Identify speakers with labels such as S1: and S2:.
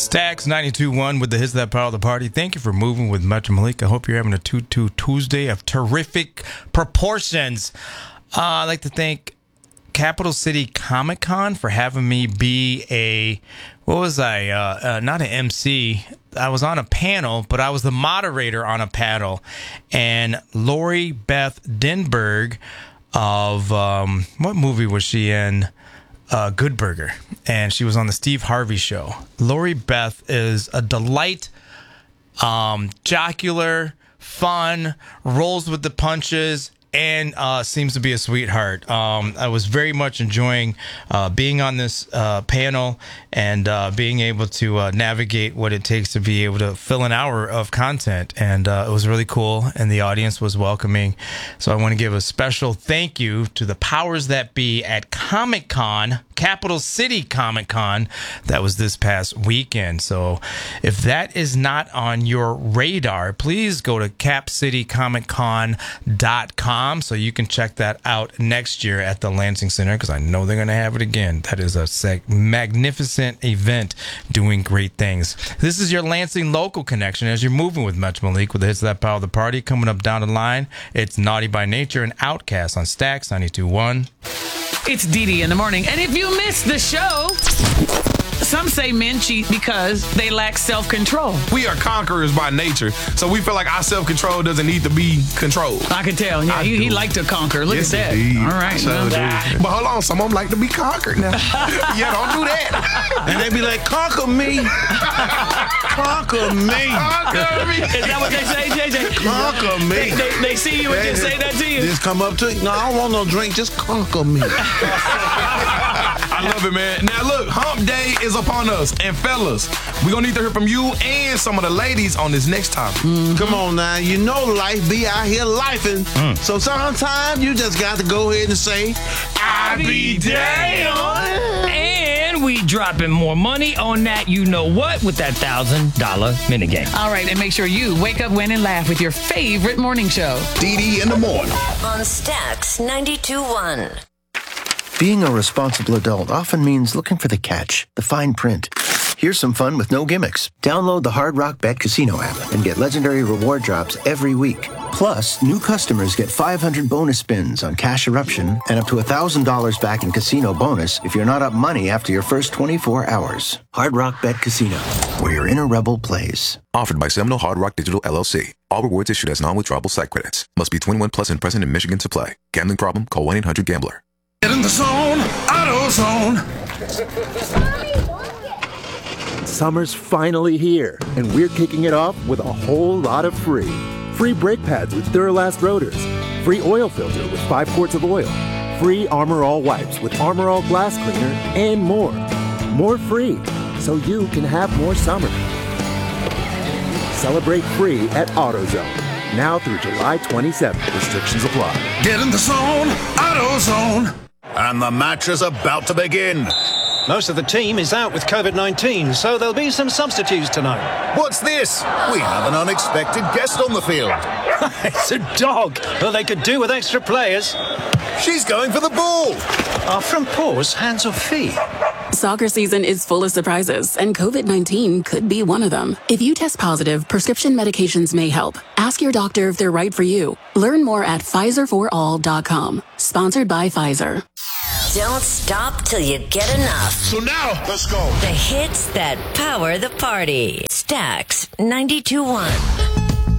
S1: Stacks 92.1 with the hits that power the party. Thank you for moving with Metro Malik. I hope you're having a 2-2 Tuesday of terrific proportions. I'd like to thank Capital City Comic Con for having me be not an MC. I was on a panel, but I was the moderator on a panel. And Lori Beth Denberg of, what movie was she in? Good Burger, and she was on the Steve Harvey show. Lori Beth is a delight, jocular, fun, rolls with the punches, and seems to be a sweetheart. I was very much enjoying being on this panel and being able to navigate what it takes to be able to fill an hour of content. And it was really cool, and the audience was welcoming. So I want to give a special thank you to the powers that be at Comic-Con, Capital City Comic-Con, that was this past weekend. So if that is not on your radar, please go to capcitycomiccon.com so you can check that out next year at the Lansing Center, because I know they're going to have it again. That is a magnificent event doing great things. This is your Lansing local connection as you're moving with Metro Malik with the hits that power the party. Coming up down the line, it's Naughty by Nature and Outkast on Stacks 92.1.
S2: It's Dee in the morning. And if you missed the show, some say men cheat because they lack self-control.
S3: We are conquerors by nature, so we feel like our self-control doesn't need to be controlled.
S2: I can tell. Yeah, he liked to conquer. Look
S3: yes,
S2: at that.
S3: Indeed.
S2: All right.
S3: Sure but hold on, some of them like to be conquered now. Yeah, don't do that.
S4: And they be like, conquer me. Conquer me.
S3: Conquer me.
S2: Is that what they say, JJ?
S4: Conquer me.
S2: They see you and just say that to you?
S4: Just come up to you. No, I don't want no drink. Just conquer me.
S3: I love it, man. Now, look, hump day is upon us. And fellas, we're going to need to hear from you and some of the ladies on this next topic.
S4: Come on now. You know life be out here lifing. So sometimes you just got to go ahead and say, I be damn.
S5: And we dropping more money on that you know what with that $1,000 minigame.
S2: All right, and make sure you wake up, win, and laugh with your favorite morning show.
S6: Dee in the morning.
S7: On Stacks 92.1.
S8: Being a responsible adult often means looking for the catch, the fine print. Here's some fun with no gimmicks. Download the Hard Rock Bet Casino app and get legendary reward drops every week. Plus, new customers get 500 bonus spins on Cash Eruption and up to $1,000 back in casino bonus if you're not up money after your first 24 hours. Hard Rock Bet Casino, where your inner rebel plays.
S9: Offered by Seminole Hard Rock Digital LLC. All rewards issued as non-withdrawable site credits. Must be 21 plus and present in Michigan to play. Gambling problem? Call 1-800-GAMBLER.
S4: Get in the zone, AutoZone.
S10: Summer's finally here, and we're kicking it off with a whole lot of free. Free brake pads with Duralast rotors. Free oil filter with 5 quarts of oil. Free Armor All wipes with Armor All glass cleaner, and more. More free, so you can have more summer. Celebrate free at AutoZone. Now through July 27th. Restrictions apply.
S4: Get in the zone, AutoZone.
S6: And the match is about to begin.
S11: Most of the team is out with COVID-19, so there'll be some substitutes tonight.
S6: What's this? We have an unexpected guest on the field.
S11: It's a dog. Well, they could do with extra players.
S6: She's going for the ball.
S11: Are front paws hands or feet?
S12: Soccer season is full of surprises, and COVID-19 could be one of them. If you test positive, prescription medications may help. Ask your doctor if they're right for you. Learn more at PfizerForAll.com. Sponsored by Pfizer.
S7: Don't stop till you get enough.
S6: So now, let's go.
S7: The hits that power the party. Stacks 92.1.